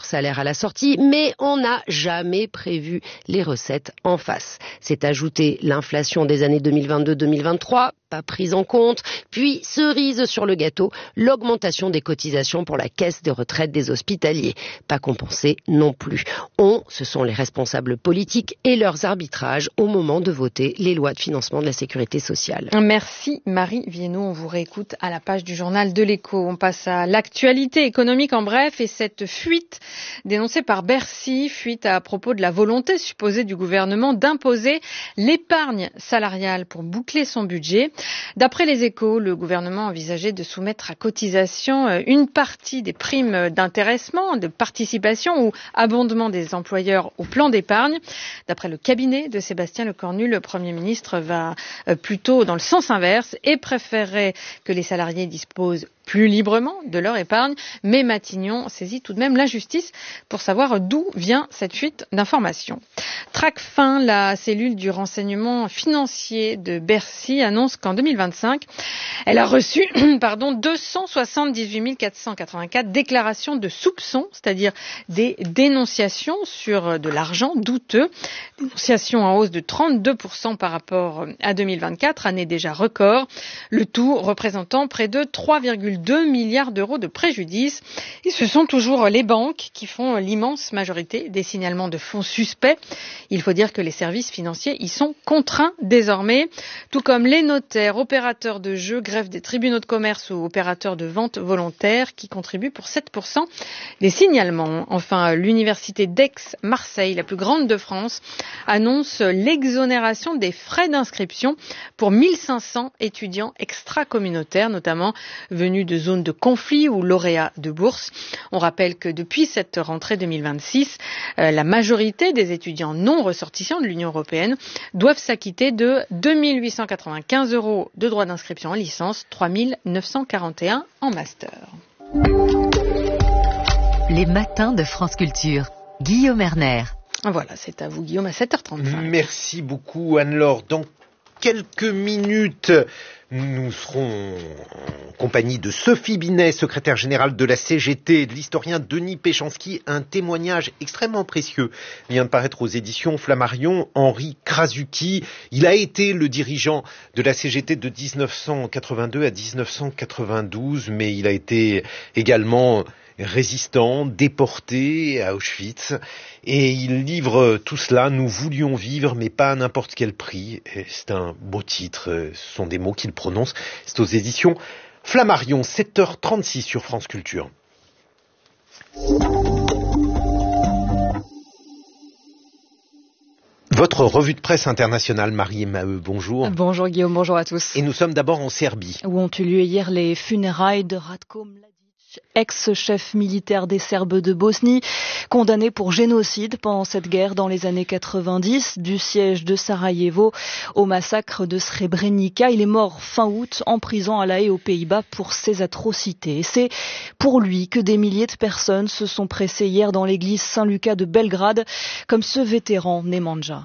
salaire à la sortie, mais on n'a jamais prévu les recettes en face. C'est ajouter l'inflation des années 2022-2023, pas prise en compte, puis cerise sur le gâteau, l'augmentation des cotisations pour la caisse de retraite des hospitaliers, pas compensée non plus. Ce sont les responsables politiques et leurs arbitrages au moment de voter les lois de financement de la sécurité sociale. Merci Marie Viennot, on vous réécoute à la page du journal de l'Écho. On passe à l'actualité économique en bref et cette fuite dénoncée par Bercy, fuite à propos de la volonté supposée du gouvernement d'imposer l'épargne salariale pour boucler son budget. D'après les Échos, le gouvernement envisageait de soumettre à cotisation une partie des primes d'intéressement, de participation ou abondement des employeurs au plan d'épargne. D'après le cabinet de Sébastien Lecornu, le Premier ministre va plutôt dans le sens inverse et préférerait que les salariés disposent plus librement de leur épargne, mais Matignon saisit tout de même la justice pour savoir d'où vient cette fuite d'informations. Tracfin, la cellule du renseignement financier de Bercy, annonce qu'en 2025, elle a reçu 278 484 déclarations de soupçons, c'est-à-dire des dénonciations sur de l'argent douteux, dénonciations en hausse de 32% par rapport à 2024, année déjà record, le tout représentant près de 3,2 milliards d'euros de préjudice. Et ce sont toujours les banques qui font l'immense majorité des signalements de fonds suspects. Il faut dire que les services financiers y sont contraints désormais, tout comme les notaires, opérateurs de jeux, greffe des tribunaux de commerce ou opérateurs de vente volontaire qui contribuent pour 7% des signalements. Enfin, l'université d'Aix-Marseille, la plus grande de France, annonce l'exonération des frais d'inscription pour 1500 étudiants extra-communautaires, notamment venus de zones de conflit ou lauréats de bourse. On rappelle que depuis cette rentrée 2026, la majorité des étudiants non ressortissants de l'Union européenne doivent s'acquitter de 2 895 € de droits d'inscription en licence, 3 941 en master. Les matins de France Culture. Guillaume Erner. Voilà, c'est à vous Guillaume à 7h35. Merci beaucoup Anne-Laure. Dans quelques minutes, nous serons en compagnie de Sophie Binet, secrétaire générale de la CGT, de l'historien Denis Péchanski. Un témoignage extrêmement précieux vient de paraître aux éditions Flammarion. Henri Krasuki, il a été le dirigeant de la CGT de 1982 à 1992, mais il a été également résistant, déporté à Auschwitz, et il livre tout cela. Nous voulions vivre, mais pas à n'importe quel prix. Et c'est un beau titre, ce sont des mots qu'il prononce. C'est aux éditions Flammarion, 7h36 sur France Culture. Votre revue de presse internationale, Marie Maheu, bonjour. Bonjour Guillaume, bonjour à tous. Et nous sommes d'abord en Serbie, où ont eu lieu hier les funérailles de Ratko Mladic, ex-chef militaire des Serbes de Bosnie, condamné pour génocide pendant cette guerre dans les années 90, du siège de Sarajevo au massacre de Srebrenica. Il est mort fin août en prison à La Haye aux Pays-Bas pour ces atrocités. Et c'est pour lui que des milliers de personnes se sont pressées hier dans l'église Saint-Lucas de Belgrade, comme ce vétéran Nemanja.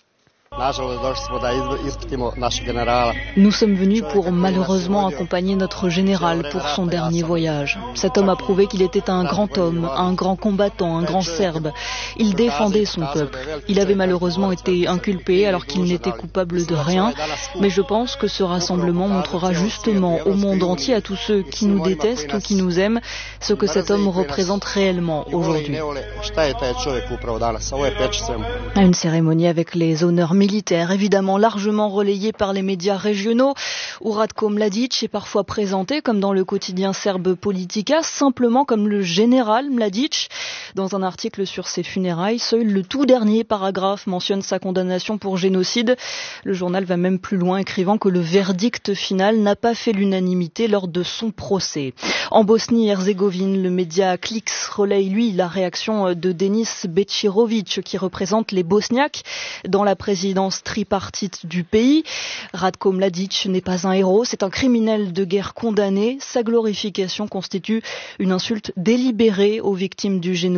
Nous sommes venus pour malheureusement accompagner notre général pour son dernier voyage. Cet homme a prouvé qu'il était un grand homme, un grand combattant, un grand Serbe. Il défendait son peuple. Il avait malheureusement été inculpé alors qu'il n'était coupable de rien. Mais je pense que ce rassemblement montrera justement au monde entier, à tous ceux qui nous détestent ou qui nous aiment, ce que cet homme représente réellement aujourd'hui. À une cérémonie avec les honneurs militaire, évidemment largement relayé par les médias régionaux, où Ratko Mladic est parfois présenté, comme dans le quotidien serbe Politika, simplement comme le général Mladic. Dans un article sur ses funérailles, seul le tout dernier paragraphe mentionne sa condamnation pour génocide. Le journal va même plus loin, écrivant que le verdict final n'a pas fait l'unanimité lors de son procès. En Bosnie-Herzégovine, le média Klix relaye, lui, la réaction de Denis Becirovic, qui représente les Bosniaques dans la présidence tripartite du pays. Ratko Mladic n'est pas un héros, c'est un criminel de guerre condamné. Sa glorification constitue une insulte délibérée aux victimes du génocide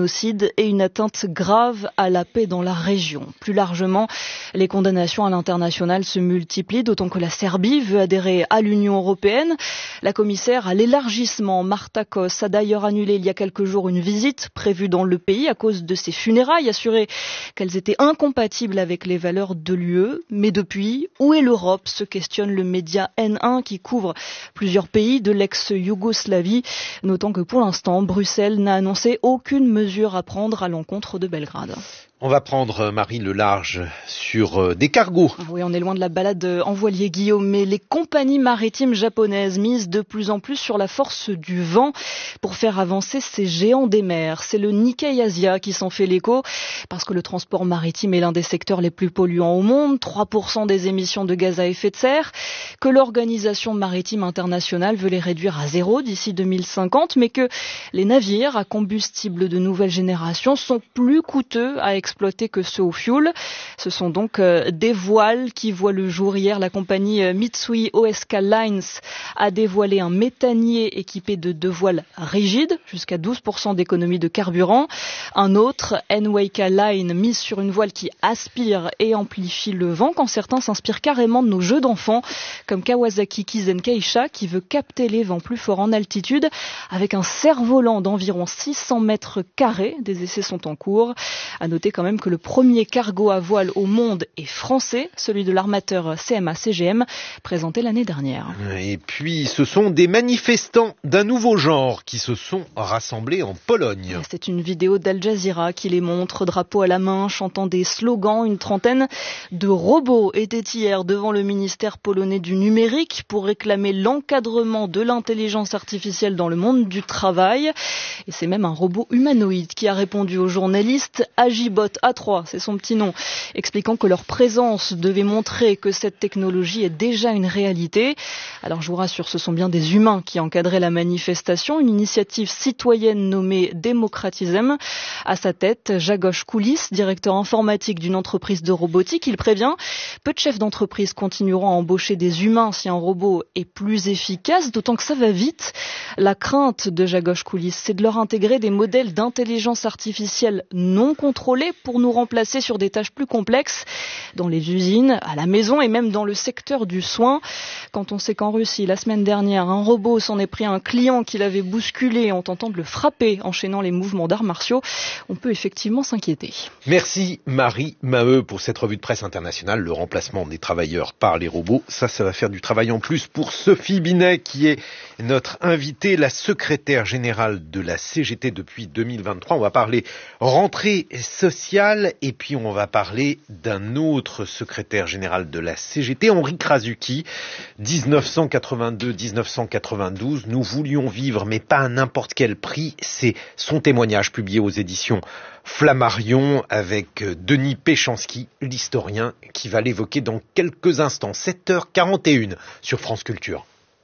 génocide et une atteinte grave à la paix dans la région. Plus largement, les condamnations à l'international se multiplient, d'autant que la Serbie veut adhérer à l'Union européenne. La commissaire à l'élargissement, Marta Kos, a d'ailleurs annulé il y a quelques jours une visite prévue dans le pays à cause de ses funérailles, assuré qu'elles étaient incompatibles avec les valeurs de l'UE. Mais depuis, où est l'Europe, se questionne le média N1 qui couvre plusieurs pays de l'ex-Yougoslavie, notant que pour l'instant, Bruxelles n'a annoncé aucune mesure à prendre à l'encontre de Belgrade. On va prendre, Marie, le large sur des cargos. Oui, on est loin de la balade en voilier, Guillaume, mais les compagnies maritimes japonaises misent de plus en plus sur la force du vent pour faire avancer ces géants des mers. C'est le Nikkei Asia qui s'en fait l'écho, parce que le transport maritime est l'un des secteurs les plus polluants au monde, 3% des émissions de gaz à effet de serre, que l'Organisation maritime internationale veut les réduire à 0 d'ici 2050, mais que les navires à combustible de nouvelle génération sont plus coûteux à exploiter que ceux au fioul. Ce sont donc des voiles qui voient le jour. Hier, la compagnie Mitsui O.S.K. Lines a dévoilé un méthanier équipé de 2 voiles rigides, jusqu'à 12% d'économie de carburant. Un autre, NYK Line, mise sur une voile qui aspire et amplifie le vent, quand certains s'inspirent carrément de nos jeux d'enfants, comme Kawasaki Kizen Keisha, qui veut capter les vents plus forts en altitude, avec un cerf-volant d'environ 600 mètres carrés. Des essais sont en cours. À noter quand même que le premier cargo à voile au monde est français, celui de l'armateur CMA-CGM, présenté l'année dernière. Et puis, ce sont des manifestants d'un nouveau genre qui se sont rassemblés en Pologne. C'est une vidéo d'Al Jazeera qui les montre, drapeau à la main, chantant des slogans. Une trentaine de robots étaient hier devant le ministère polonais du numérique pour réclamer l'encadrement de l'intelligence artificielle dans le monde du travail. Et c'est même un robot humanoïde qui a répondu aux journalistes. Agibot A3, c'est son petit nom, expliquant que leur présence devait montrer que cette technologie est déjà une réalité. Alors je vous rassure, ce sont bien des humains qui encadraient la manifestation, une initiative citoyenne nommée Democratism. À sa tête, Jagosz Kulis, directeur informatique d'une entreprise de robotique. Il prévient, peu de chefs d'entreprise continueront à embaucher des humains si un robot est plus efficace, d'autant que ça va vite. La crainte de Jagosz Kulis, c'est de leur intégrer des modèles d'intelligence artificielle non contrôlés pour nous remplacer sur des tâches plus complexes dans les usines, à la maison et même dans le secteur du soin. Quand on sait qu'en Russie, la semaine dernière, un robot s'en est pris à un client qui l'avait bousculé en tentant de le frapper, enchaînant les mouvements d'arts martiaux, on peut effectivement s'inquiéter. Merci Marie Maheu pour cette revue de presse internationale. Le remplacement des travailleurs par les robots, ça va faire du travail en plus pour Sophie Binet qui est notre invitée, la secrétaire générale de la CGT depuis 2023. On va parler rentrée sociale et puis on va parler d'un autre secrétaire général de la CGT, Henri Krasuki, 1982-1992. Nous voulions vivre mais pas à n'importe quel prix. C'est son témoignage publié aux éditions Flammarion avec Denis Péchanski, l'historien, qui va l'évoquer dans quelques instants. 7h41 sur France Culture.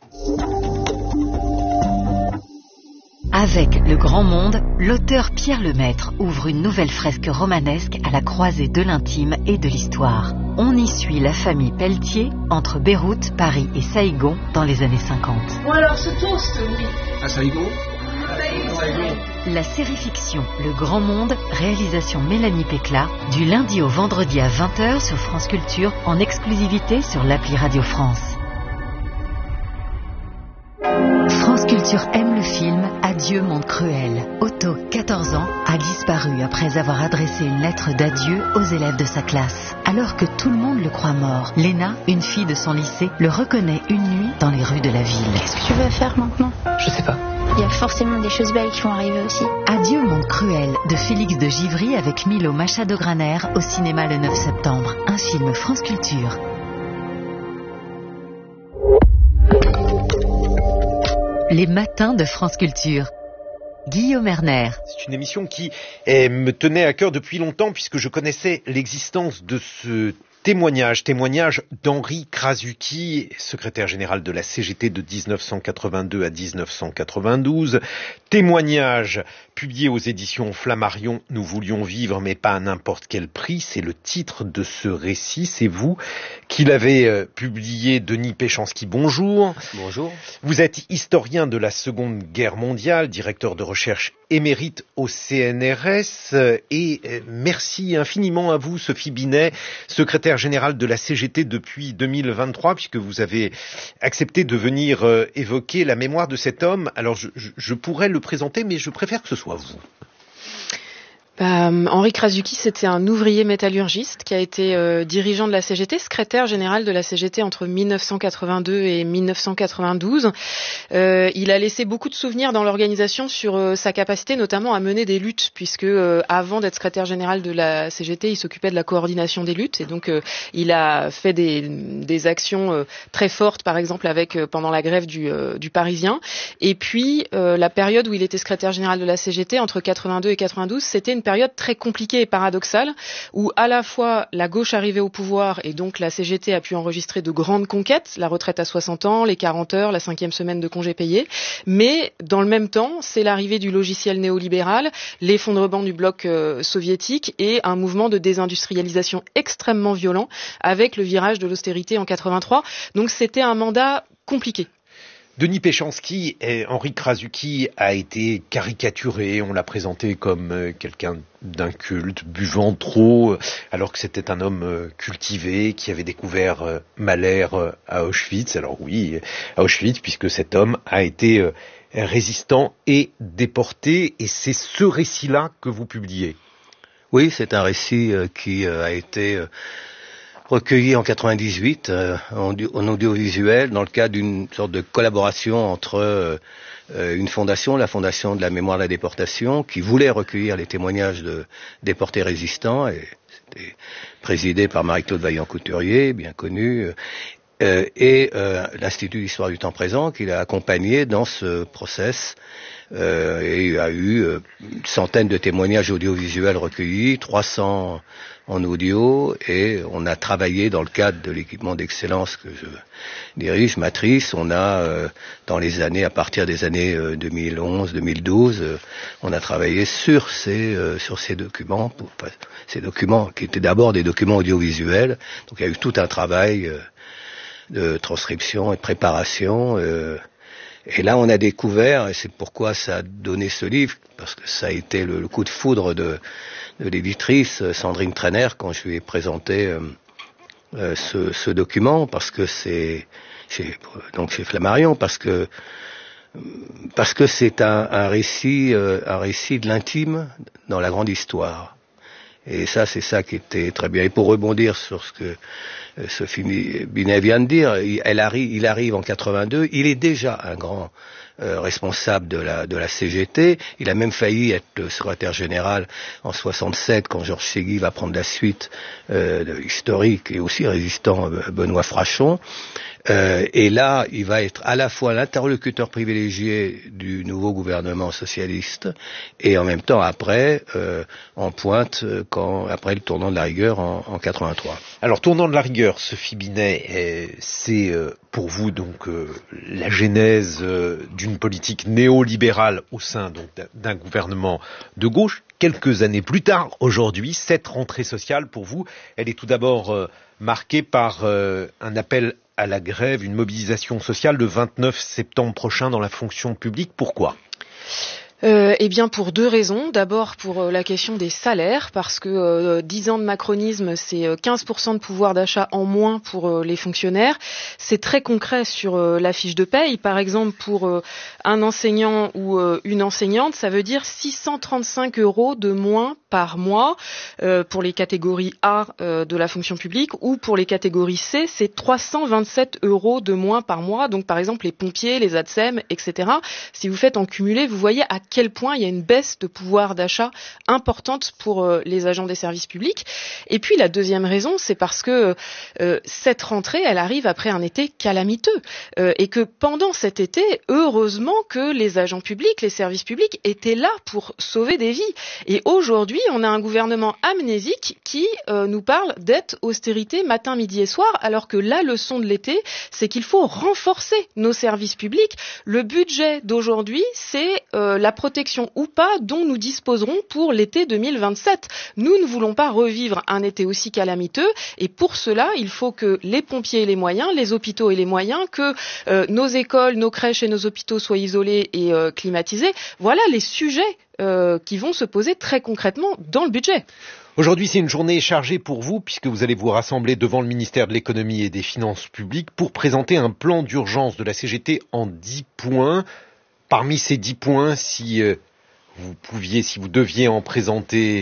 Avec Le Grand Monde, l'auteur Pierre Lemaître ouvre une nouvelle fresque romanesque à la croisée de l'intime et de l'histoire. On y suit la famille Pelletier entre Beyrouth, Paris et Saïgon dans les années 50. Bon alors, ce toast, oui. À Saïgon. La série fiction Le Grand Monde, réalisation Mélanie Pécla, du lundi au vendredi à 20h sur France Culture, en exclusivité sur l'appli Radio France. France Culture aime le film Adieu monde cruel. Otto, 14 ans, a disparu après avoir adressé une lettre d'adieu aux élèves de sa classe. Alors que tout le monde le croit mort, Léna, une fille de son lycée, le reconnaît une nuit dans les rues de la ville. Qu'est-ce que tu vas faire maintenant ? Je sais pas. Il y a forcément des choses belles qui vont arriver aussi. Adieu monde cruel de Félix de Givry avec Milo Machado-Graner au cinéma le 9 septembre. Un film France Culture. Les matins de France Culture. Guillaume Erner. C'est une émission qui me tenait à cœur depuis longtemps puisque je connaissais l'existence de ce témoignage d'Henri Krasuki, secrétaire général de la CGT de 1982 à 1992. Témoignage publié aux éditions Flammarion. Nous voulions vivre mais pas à n'importe quel prix. C'est le titre de ce récit. C'est vous qui l'avez publié, Denis Péchanski. Bonjour. Bonjour. Vous êtes historien de la Seconde Guerre mondiale, directeur de recherche émérite au CNRS, et merci infiniment à vous, Sophie Binet, secrétaire générale de la CGT depuis 2023, puisque vous avez accepté de venir évoquer la mémoire de cet homme. Alors je pourrais le présenter, mais je préfère que ce soit vous. Henri Krasuki, c'était un ouvrier métallurgiste qui a été dirigeant de la CGT, secrétaire général de la CGT entre 1982 et 1992. Il a laissé beaucoup de souvenirs dans l'organisation sur sa capacité notamment à mener des luttes, puisque avant d'être secrétaire général de la CGT, il s'occupait de la coordination des luttes, et donc il a fait des actions très fortes, par exemple avec pendant la grève du Parisien. Et puis la période où il était secrétaire général de la CGT entre 82 et 92, c'était une période très compliquée et paradoxale, où à la fois la gauche arrivait au pouvoir et donc la CGT a pu enregistrer de grandes conquêtes, la retraite à 60 ans, les 40 heures, la 5e semaine de congés payés, mais dans le même temps, c'est l'arrivée du logiciel néolibéral, l'effondrement du bloc soviétique et un mouvement de désindustrialisation extrêmement violent avec le virage de l'austérité en 83. Donc c'était un mandat compliqué. Denis Péchanski et Henri Krasuki a été caricaturé, on l'a présenté comme quelqu'un d'inculte, buvant trop, alors que c'était un homme cultivé qui avait découvert Mahler à Auschwitz. Alors oui, à Auschwitz, puisque cet homme a été résistant et déporté, et c'est ce récit-là que vous publiez. Oui, c'est un récit qui a été recueilli en 98 en audiovisuel dans le cadre d'une sorte de collaboration entre une fondation, la Fondation de la mémoire de la déportation, qui voulait recueillir les témoignages de déportés résistants, et c'était présidé par Marie-Claude Vaillant-Couturier, bien connue, et l'Institut d'histoire du temps présent qui l'a accompagné dans ce process. Et il y a eu une centaine de témoignages audiovisuels recueillis, 300 en audio, et on a travaillé dans le cadre de l'équipement d'excellence que je dirige, Matrice. On a, dans les années, à partir des années 2011-2012, on a travaillé sur ces documents, ces documents qui étaient d'abord des documents audiovisuels. Donc il y a eu tout un travail de transcription et de préparation. Et là, on a découvert, et c'est pourquoi ça a donné ce livre, parce que ça a été le coup de foudre de l'éditrice Sandrine Trainer quand je lui ai présenté ce document, parce que c'est chez Flammarion, parce que c'est un récit de l'intime dans la grande histoire. Et ça, c'est ça qui était très bien. Et pour rebondir sur ce que Sophie Binet vient de dire, il arrive en 82, il est déjà un grand responsable de la CGT. Il a même failli être le secrétaire général en 67 quand Georges Ségui va prendre la suite historique et aussi résistant Benoît Frachon. Et là, il va être à la fois l'interlocuteur privilégié du nouveau gouvernement socialiste et en même temps après en pointe après le tournant de la rigueur en 83. Alors tournant de la rigueur, Sophie Binet, c'est pour vous donc la genèse d'une politique néolibérale au sein donc d'un gouvernement de gauche. Quelques années plus tard, aujourd'hui, cette rentrée sociale pour vous, elle est tout d'abord marquée par un appel à la grève, une mobilisation sociale le 29 septembre prochain dans la fonction publique. Pourquoi ? Eh bien pour deux raisons. D'abord pour la question des salaires, parce que 10 ans de macronisme, c'est 15% de pouvoir d'achat en moins pour les fonctionnaires. C'est très concret sur la fiche de paye. Par exemple, pour un enseignant ou une enseignante, ça veut dire 635 € de moins par mois pour les catégories A de la fonction publique, ou pour les catégories C, c'est 327 € de moins par mois. Donc par exemple les pompiers, les ATSEM, etc. Si vous faites en cumulé, vous voyez à quel point il y a une baisse de pouvoir d'achat importante pour les agents des services publics. Et puis la deuxième raison, c'est parce que cette rentrée, elle arrive après un été calamiteux, et que pendant cet été, heureusement que les agents publics, les services publics étaient là pour sauver des vies. Et aujourd'hui, on a un gouvernement amnésique qui nous parle d'aide, austérité, matin, midi et soir, alors que la leçon de l'été, c'est qu'il faut renforcer nos services publics. Le budget d'aujourd'hui, c'est la protection ou pas dont nous disposerons pour l'été 2027. Nous ne voulons pas revivre un été aussi calamiteux, et pour cela, il faut que les pompiers aient les moyens, les hôpitaux aient les moyens, que nos écoles, nos crèches et nos hôpitaux soient isolés et climatisés. Voilà les sujets qui vont se poser très concrètement dans le budget. Aujourd'hui, c'est une journée chargée pour vous puisque vous allez vous rassembler devant le ministère de l'économie et des finances publiques pour présenter un plan d'urgence de la CGT en 10 points. Parmi ces 10 points, si vous deviez en présenter